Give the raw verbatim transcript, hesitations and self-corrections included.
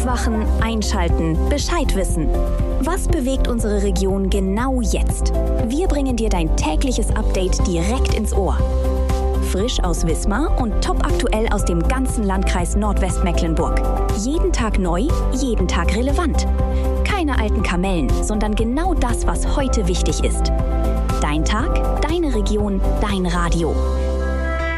Aufwachen, einschalten, Bescheid wissen. Was bewegt unsere Region genau jetzt? Wir bringen dir dein tägliches Update direkt ins Ohr. Frisch aus Wismar und topaktuell aus dem ganzen Landkreis Nordwestmecklenburg. Jeden Tag neu, jeden Tag relevant. Keine alten Kamellen, sondern genau das, was heute wichtig ist. Dein Tag, deine Region, dein Radio.